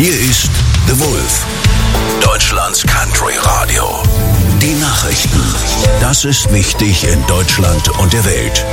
Hier ist The Wolf, Deutschlands Country Radio. Die Nachrichten. Das ist wichtig in Deutschland und der Welt.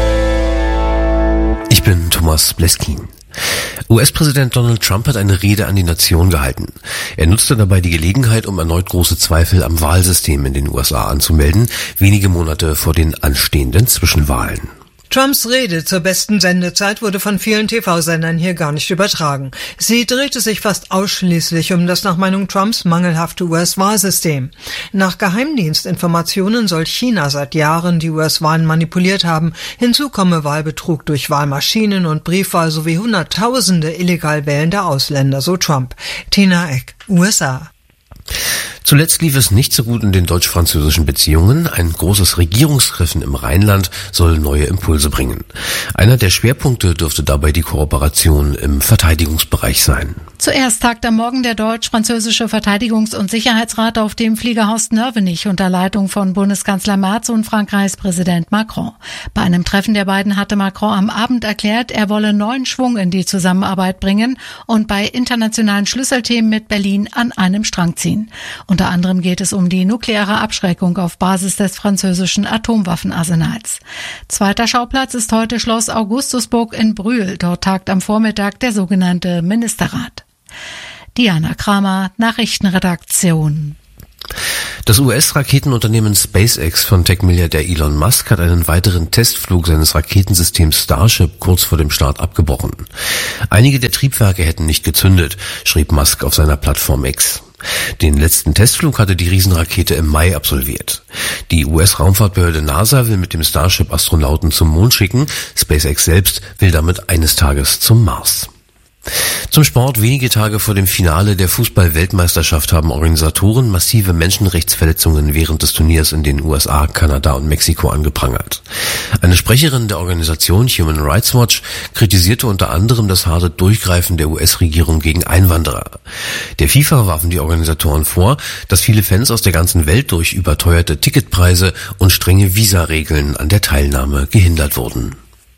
Ich bin Thomas Bleskin. US-Präsident Donald Trump hat eine Rede an die Nation gehalten. Er nutzte dabei die Gelegenheit, um erneut große Zweifel am Wahlsystem in den USA anzumelden, wenige Monate vor den anstehenden Zwischenwahlen. Trumps Rede zur besten Sendezeit wurde von vielen TV-Sendern hier gar nicht übertragen. Sie drehte sich fast ausschließlich um das nach Meinung Trumps mangelhafte US-Wahlsystem. Nach Geheimdienstinformationen soll China seit Jahren die US-Wahlen manipuliert haben. Hinzu komme Wahlbetrug durch Wahlmaschinen und Briefwahl sowie Hunderttausende illegal wählende Ausländer, so Trump. Tina Eck, USA. Zuletzt lief es nicht so gut in den deutsch-französischen Beziehungen. Ein großes Regierungstreffen im Rheinland soll neue Impulse bringen. Einer der Schwerpunkte dürfte dabei die Kooperation im Verteidigungsbereich sein. Zuerst tagt am Morgen der deutsch-französische Verteidigungs- und Sicherheitsrat auf dem Fliegerhaus Nörvenich unter Leitung von Bundeskanzler Merz und Frankreichs Präsident Macron. Bei einem Treffen der beiden hatte Macron am Abend erklärt, er wolle neuen Schwung in die Zusammenarbeit bringen und bei internationalen Schlüsselthemen mit Berlin an einem Strang ziehen. Unter anderem geht es um die nukleare Abschreckung auf Basis des französischen Atomwaffenarsenals. Zweiter Schauplatz ist heute Schloss Augustusburg in Brühl. Dort tagt am Vormittag der sogenannte Ministerrat. Diana Kramer, Nachrichtenredaktion. Das US-Raketenunternehmen SpaceX von Tech-Milliardär Elon Musk hat einen weiteren Testflug seines Raketensystems Starship kurz vor dem Start abgebrochen. Einige der Triebwerke hätten nicht gezündet, schrieb Musk auf seiner Plattform X. Den letzten Testflug hatte die Riesenrakete im Mai absolviert. Die US-Raumfahrtbehörde NASA will mit dem Starship Astronauten zum Mond schicken. SpaceX selbst will damit eines Tages zum Mars. Zum Sport. Wenige Tage vor dem Finale der Fußball-Weltmeisterschaft haben Organisatoren massive Menschenrechtsverletzungen während des Turniers in den USA, Kanada und Mexiko angeprangert. Eine Sprecherin der Organisation Human Rights Watch kritisierte unter anderem das harte Durchgreifen der US-Regierung gegen Einwanderer. Der FIFA warfen die Organisatoren vor, dass viele Fans aus der ganzen Welt durch überteuerte Ticketpreise und strenge Visaregeln an der Teilnahme gehindert wurden.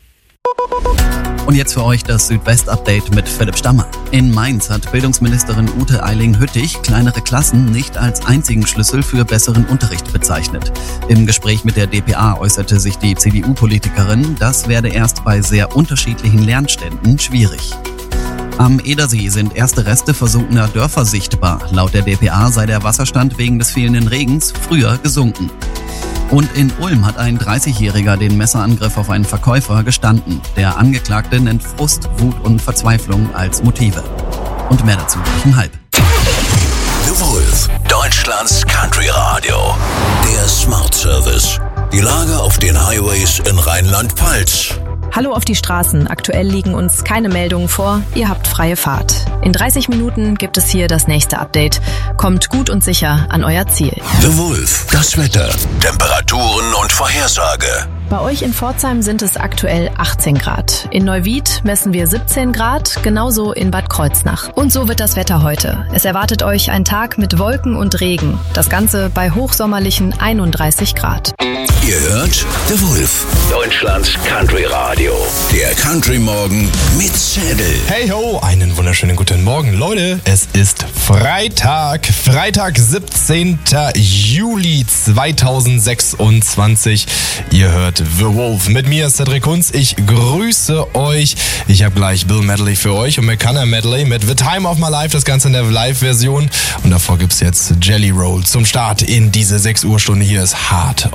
Und jetzt für euch das Südwest-Update mit Philipp Stammer. In Mainz hat Bildungsministerin Ute Eiling-Hüttich kleinere Klassen nicht als einzigen Schlüssel für besseren Unterricht bezeichnet. Im Gespräch mit der dpa äußerte sich die CDU-Politikerin, das werde erst bei sehr unterschiedlichen Lernständen schwierig. Am Edersee sind erste Reste versunkener Dörfer sichtbar. Laut der dpa sei der Wasserstand wegen des fehlenden Regens früher gesunken. Und in Ulm hat ein 30-Jähriger den Messerangriff auf einen Verkäufer gestanden. Der Angeklagte nennt Frust, Wut und Verzweiflung als Motive. Und mehr dazu gleich um 12:30. The Wolf, Deutschlands Country Radio. Der Smart Service. Die Lage auf den Highways in Rheinland-Pfalz. Hallo auf die Straßen. Aktuell liegen uns keine Meldungen vor. Ihr habt freie Fahrt. In 30 Minuten gibt es hier das nächste Update. Kommt gut und sicher an euer Ziel. The Wolf, das Wetter, Temperaturen und Vorhersage. Bei euch in Pforzheim sind es aktuell 18 Grad. In Neuwied messen wir 17 Grad, genauso in Bad Kreuznach. Und so wird das Wetter heute. Es erwartet euch ein Tag mit Wolken und Regen. Das Ganze bei hochsommerlichen 31 Grad. Ihr hört The Wolf, Deutschlands Country Radio. Der Country Morgen mit Zettel. Hey ho, einen wunderschönen guten Morgen. Leute, es ist Freitag, 17. Juli 2026. Ihr hört The Wolf. Mit mir ist Cedric Kunz. Ich grüße euch. Ich habe gleich Bill Medley für euch und McCann Medley mit The Time of My Life, das Ganze in der Live-Version. Und davor gibt's jetzt Jelly Roll zum Start in diese 6 Uhr Stunde. Hier ist Hard